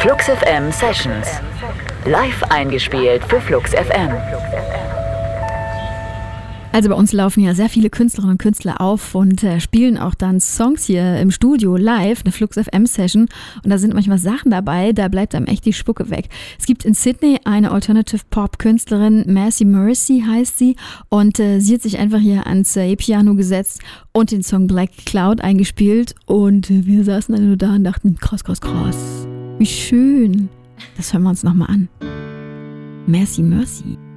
Flux FM Sessions. Live eingespielt für Flux FM. Also bei uns laufen ja sehr viele Künstlerinnen und Künstler auf und spielen auch dann Songs hier im Studio live, eine Flux FM Session. Und da sind manchmal Sachen dabei, da bleibt einem echt die Spucke weg. Es gibt in Sydney eine Alternative Pop Künstlerin, Macy Mercy heißt sie. Und sie hat sich einfach hier ans E-Piano gesetzt und den Song Black Cloud eingespielt. Und wir saßen dann nur da und dachten, krass, krass, krass. Wie schön. Das hören wir uns nochmal an. Macy Mercy.